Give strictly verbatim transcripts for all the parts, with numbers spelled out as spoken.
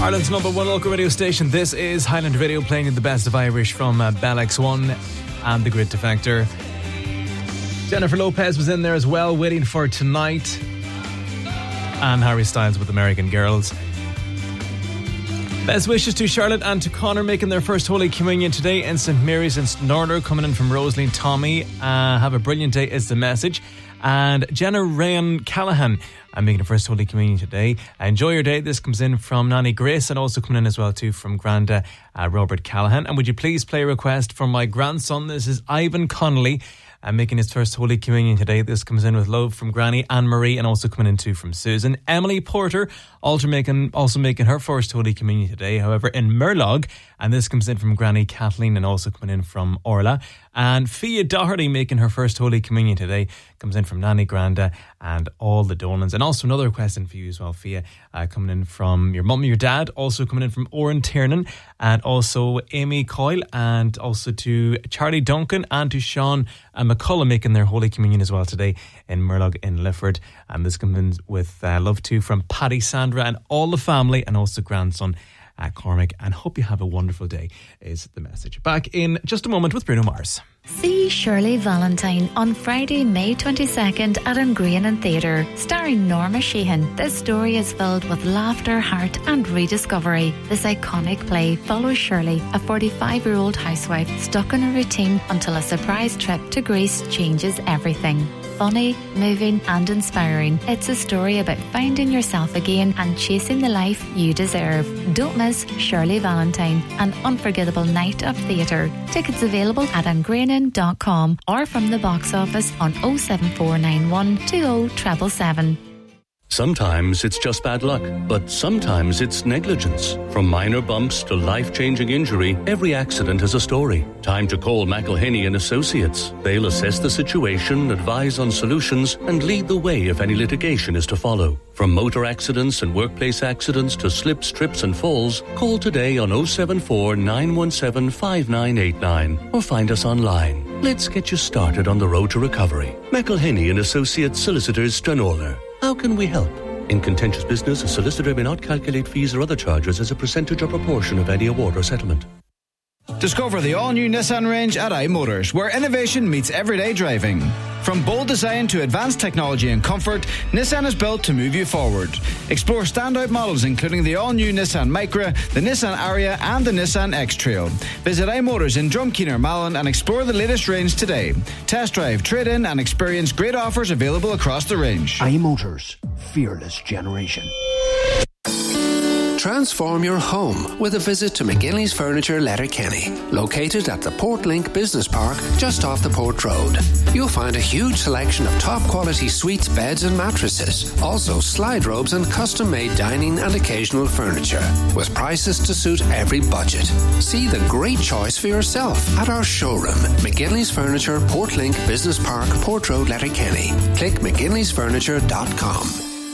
Ireland's number one local radio station. This is Highland Radio, playing you the best of Irish from uh, Bell X one and the Grid Defector. Jennifer Lopez was in there as well, waiting for Tonight. And Harry Styles with American Girls. Best wishes to Charlotte and to Connor, making their first Holy Communion today in St Mary's in Norther, coming in from Rosaline Tommy. Uh, have a brilliant day is the message. And Jenna Ryan Callahan, I'm making the first Holy Communion today. Enjoy your day. This comes in from Nanny Grace, and also coming in as well too from Granda uh, Robert Callahan. And would you please play a request for my grandson? This is Ivan Connolly, uh, making his first Holy Communion today. This comes in with love from Granny Anne Marie, and also coming in too from Susan. Emily Porter also making also making her first Holy Communion today, however, in Murlog, and this comes in from Granny Kathleen, and also coming in from Orla. And Fia Doherty making her first Holy Communion today, comes in from Nanny Granda and all the Donans. And also another question for you as well, Fia, uh, coming in from your mum and your dad, also coming in from Oren Tiernan, and also Amy Coyle, and also to Charlie Duncan and to Sean and McCullough making their Holy Communion as well today in Murlog in Lifford. And this comes in with uh, love too from Paddy, Sandra and all the family, and also grandson Uh, Cormac, and hope you have a wonderful day is the message. Back in just a moment with Bruno Mars. See Shirley Valentine on Friday, May twenty-second at Ungreenan Theatre, starring Norma Sheehan. This story is filled with laughter, heart and rediscovery. This iconic play follows Shirley, a forty-five-year-old housewife stuck in a routine until a surprise trip to Greece changes everything. Funny, moving and inspiring. It's a story about finding yourself again and chasing the life you deserve. Don't miss Shirley Valentine, an unforgettable night of theatre. Tickets available at ungreenan dot com or from the box office on oh seven four nine one two oh seven seven seven. Sometimes it's just bad luck, but sometimes it's negligence. From minor bumps to life-changing injury, every accident has a story. Time to call McElhinney and Associates. They'll assess the situation, advise on solutions, and lead the way if any litigation is to follow. From motor accidents and workplace accidents to slips, trips and falls, call today on oh seven four nine one seven five nine eight nine or find us online. Let's get you started on the road to recovery. McElhinney and Associates Solicitors, Stranorlar. How can we help? In contentious business, a solicitor may not calculate fees or other charges as a percentage or proportion of any award or settlement. Discover the all-new Nissan range at iMotors, where innovation meets everyday driving. From bold design to advanced technology and comfort, Nissan is built to move you forward. Explore standout models including the all-new Nissan Micra, the Nissan Ariya and the Nissan X-Trail. Visit iMotors in Drumkeener, Malin and explore the latest range today. Test drive, trade-in and experience great offers available across the range. iMotors, fearless generation. Transform your home with a visit to McGinley's Furniture, Letterkenny, located at the Portlink Business Park just off the Port Road. You'll find a huge selection of top-quality suites, beds and mattresses, also slide robes and custom-made dining and occasional furniture, with prices to suit every budget. See the great choice for yourself at our showroom, McGinley's Furniture, Portlink Business Park, Port Road, Letterkenny. Click mcginleys furniture dot com.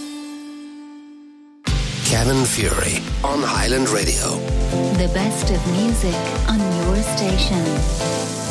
Kevin Fury on Highland Radio. The best of music on your station.